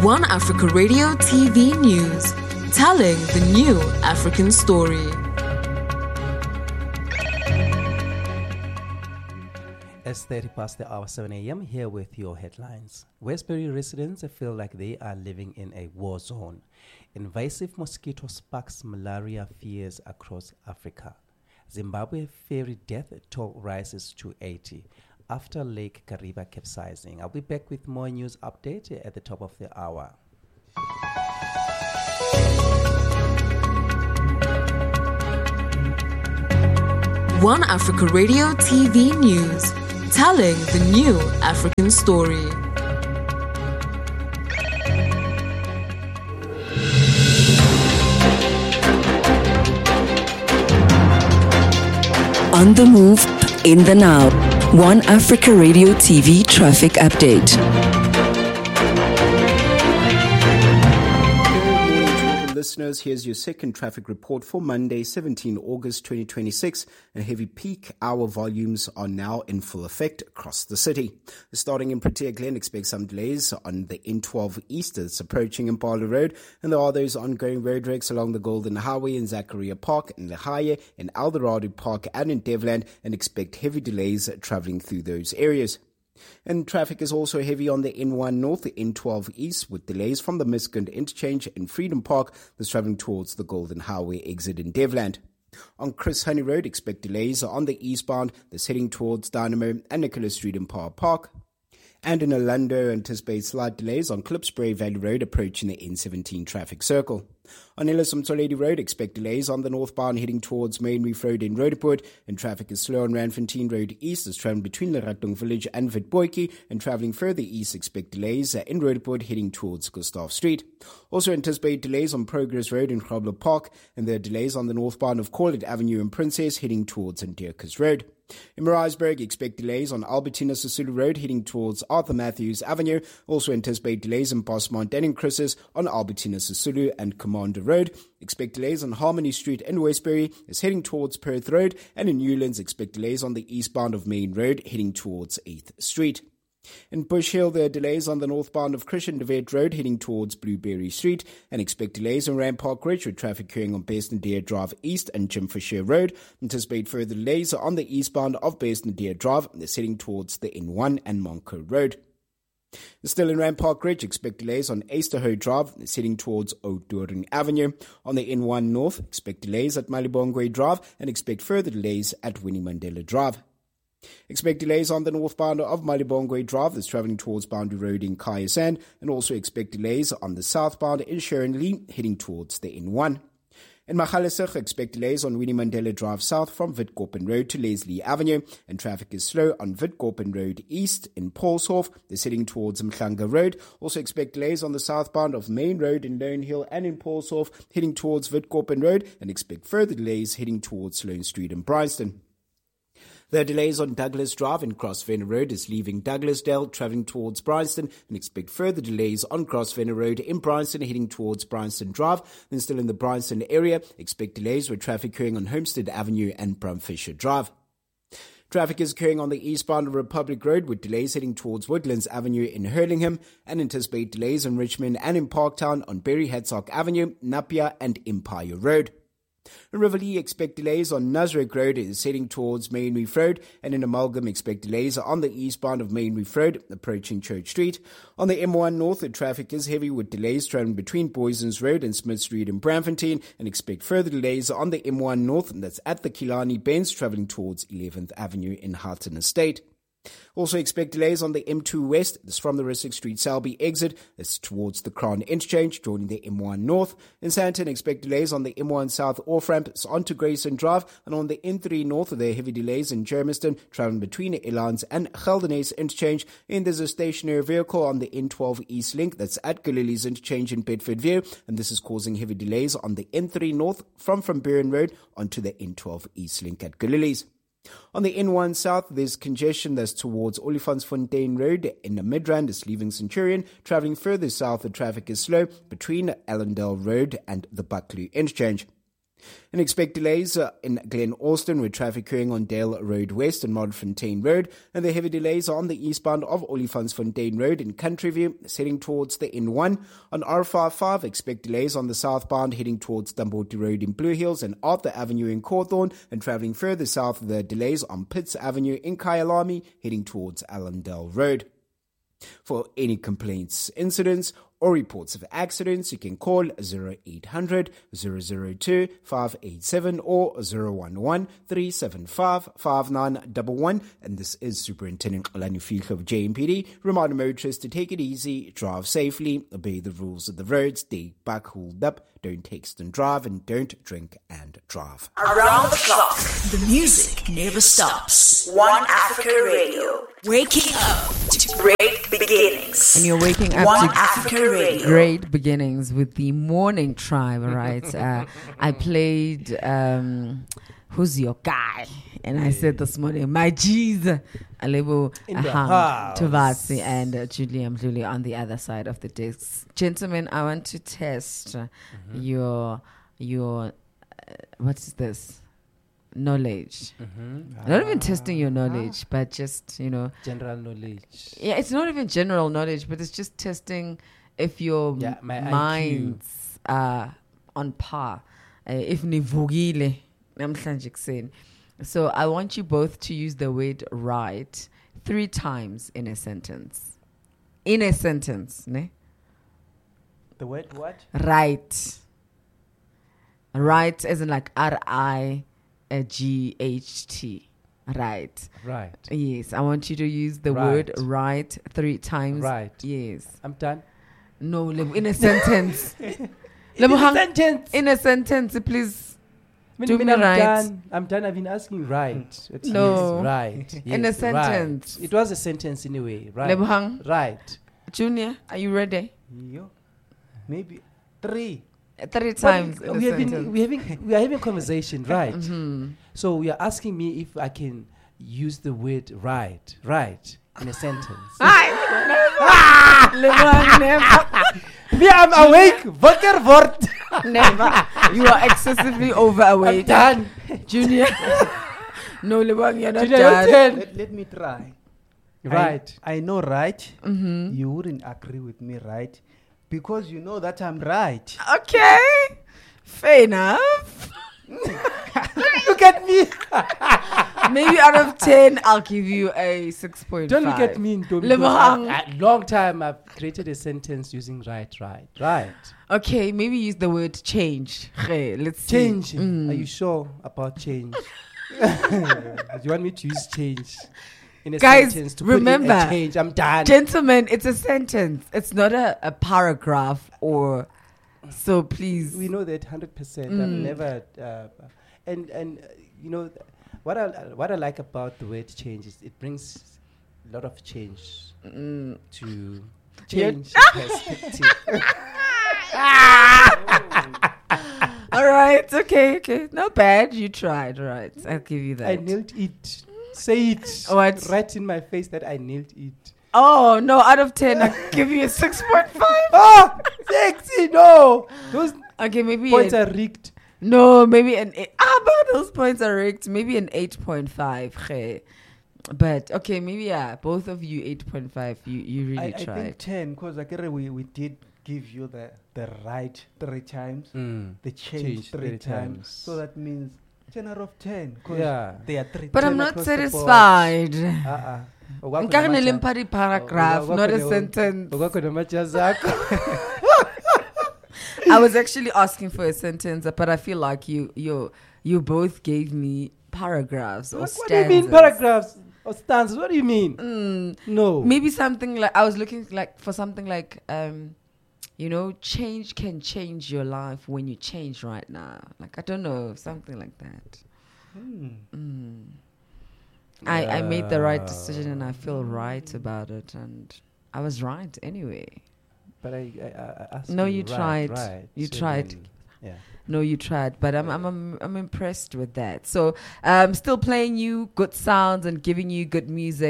One Africa Radio TV News, telling the new African story. It's 30 past the hour, 7 a.m. here with your headlines. Westbury residents feel like they are living in a war zone. Invasive mosquito sparks malaria fears across Africa. Zimbabwe ferry death toll rises to 80 after Lake Kariba capsizing. I'll be back with more news update at the top of the hour. One Africa Radio TV News, telling the new African story. On the move, in the now. One Africa Radio TV traffic update. Listeners, here's your second traffic report for Monday, 17 August 2026. And heavy peak hour volumes are now in full effect across the city. Starting in Protea Glen, expect some delays on the N12 East as approaching Impala Road. And there are those ongoing road wrecks along the Golden Highway in Zachariah Park, in Lahaya, in Eldorado Park, and in Devland. And expect heavy delays traveling through those areas. And traffic is also heavy on the N1 North, the N12 East, with delays from the Miskund interchange in Freedom Park that's traveling towards the Golden Highway exit in Devland. On Chris Honey Road, expect delays on the eastbound that's heading towards Dynamo and Nicholas Street in Power Park. And in Orlando, anticipate slight delays on Klipspruit Valley Road approaching the N17 traffic circle. On Ellis Mtoledi Road, expect delays on the northbound heading towards Main Reef Road in Roodepoort, and traffic is slow on Randfontein Road East as traveling between Leratung Village and Witbooi, and traveling further east, expect delays in Roodepoort heading towards Gustav Street. Also anticipate delays on Progress Road in Grobler Park, and there are delays on the northbound of Corlett Avenue in Princess heading towards Ndierkes Road. In Maritzburg, expect delays on Albertina Sisulu Road heading towards Arthur Matthews Avenue. Also anticipate delays in Bosmont and in Chris's on Albertina Sisulu and Commander Road. Expect delays on Harmony Street in Westbury is heading towards Perth Road. And in Newlands, expect delays on the eastbound of Main Road heading towards 8th Street. In Bush Hill, there are delays on the northbound of Christian de Wet Road heading towards Blueberry Street, and expect delays on Rand Park Ridge with traffic occurring on Best Nadir Drive East and Jim Fisher Road. Anticipate further delays on the eastbound of Best Nadir Drive that's heading towards the N1 and Monco Road. Still in Rand Park Ridge, expect delays on Easterho Drive that's heading towards Oudtshoorn Avenue. On the N1 North, expect delays at Malibongwe Drive and expect further delays at Winnie Mandela Drive. Expect delays on the northbound of Malibongwe Drive that's traveling towards Boundary Road in Kayasand, and also expect delays on the southbound in Sharon Lee heading towards the N1. In Magaliesburg, expect delays on Winnie Mandela Drive south from Witkoppen Road to Leslie Avenue, and traffic is slow on Witkoppen Road east in Paulshof that's heading towards Mhlanga Road. Also expect delays on the southbound of Main Road in Lone Hill and in Paulshof heading towards Witkoppen Road, and expect further delays heading towards Sloane Street in Bryanston. There are delays on Douglas Drive and Crossvenor Road is leaving Douglasdale, travelling towards Bryanston, and expect further delays on Crossvenor Road in Bryanston, heading towards Bryanston Drive. Then still in the Bryanston area, expect delays with traffic occurring on Homestead Avenue and Brumfisher Drive. Traffic is occurring on the eastbound of Republic Road with delays heading towards Woodlands Avenue in Hurlingham, and anticipate delays in Richmond and in Parktown on Berry Hadsock Avenue, Napier and Empire Road. In Rivoli, expect delays on Nasrec Road is heading towards Main Reef Road, and in Amalgam, expect delays on the eastbound of Main Reef Road approaching Church Street. On the M1 North, the traffic is heavy with delays traveling between Boysons Road and Smith Street in Braamfontein, and expect further delays on the M1 North, and that's at the Killarney Bends traveling towards 11th Avenue in Harton Estate. Also expect delays on the M2 West, that's from the Rissik Street Selby exit, that's towards the Crown Interchange, joining the M1 North. In Sandton, expect delays on the M1 South off-ramp, it's onto Grayson Drive, and on the N3 North, there are heavy delays in Germiston, traveling between Elands and Geldenhuys Interchange, and there's a stationary vehicle on the N12 East Link, that's at Galilee's Interchange in Bedfordview, and this is causing heavy delays on the N3 North from Buren Road onto the N12 East Link at Galilee's. On the N1 South, there's congestion that's towards Olifantsfontein Road in the Midrand. It's leaving Centurion. Traveling further south, the traffic is slow between Allendale Road and the Buckley Interchange. And expect delays in Glen Austin with traffic queuing on Dale Road West and Modderfontein Road, and the heavy delays are on the eastbound of Olifantsfontein Road in Countryview heading towards the N1. On R55, expect delays on the southbound heading towards Dumboti Road in Blue Hills and Arthur Avenue in Cawthorne, and travelling further south, the delays on Pitts Avenue in Kyalami heading towards Allendale Road. For any complaints, incidents, or reports of accidents, you can call 0800 002 587 or 011 375 5911. And this is Superintendent Xolani Fihle of JMPD. Remind motorists to take it easy, drive safely, obey the rules of the roads, stay back, hold up, don't text and drive, and don't drink and drive. Around the clock, the music never stops. One Africa Radio, waking up to great beginnings. And you're waking up One to Africa Radio. great beginnings with the Morning Tribe, right? I played Who's Your Guy? And I said this morning, my G's, Alebo Tuvasi and Julia Mdluli on the other side of the desk. Gentlemen, I want to test your what is this? Knowledge. Not even testing your knowledge, but just, General knowledge. Yeah, it's not even general knowledge, but it's just testing if your minds are on par. If nivugile, namhlanje kuseni. So I want you both to use the word right 3 times in a sentence. In a sentence, ne? The word what? Right. Right as in like RIGHT. Right. Right. Yes, I want you to use the word right 3 times. Right. Yes. I'm done. No, in a sentence. In a sentence, please. Do me right. I'm done. I've been asking right. No. Yes, right. Yes, in a sentence. Right. It was a sentence anyway. Right. Lebuhang. Right. Junior, are you ready? Maybe 3. 3 times. We are having conversation, right? So you are asking me if I can use the word right in a sentence. Me, I'm awake. Wakker word. Never. You are excessively overawake. I'm done. Junior. No, Lebang, you're not Junior, done. Let me try. Right. I know right. You wouldn't agree with me, right? Because you know that I'm right. Okay. Fair enough. Look at me. Maybe out of 10, I'll give you a 6.5. Don't look at me. A long time I've created a sentence using right. Okay, maybe use the word change. Okay, let's see. Change. Are you sure about change? Do you want me to use change in a sentence to remember, put in a change? I'm done. Gentlemen, it's a sentence. It's not a paragraph or... So please. We know that 100%. I've never... what I like about the word change is it brings a lot of change to change perspective. All right, okay. Not bad. You tried, right? I'll give you that. I nailed it. Say it. What? Right in my face that I nailed it. Oh, no, out of 10, I'll give you a 6.5. Oh, sexy, no. Those maybe points are rigged. No, maybe an 8. But those points are rigged. Maybe an 8.5. But, okay, maybe, both of you 8.5. You really tried. I think 10, because we did give you the right 3 times, the change 3 times. So that means 10 out of 10. Yeah. They are 3. But I'm not satisfied. Paragraph, not a sentence. I was actually asking for a sentence, but I feel like you both gave me paragraphs or stanzas. What do you mean paragraphs or stanzas? What do you mean? No. Maybe something like, I was looking for something like, change can change your life when you change right now. Like, I don't know, something like that. I made the right decision and I feel right about it, and I was right anyway. But I asked no, you tried. Right. You so tried. Yeah. No, you tried. But I'm impressed with that. So still playing you good sounds and giving you good music.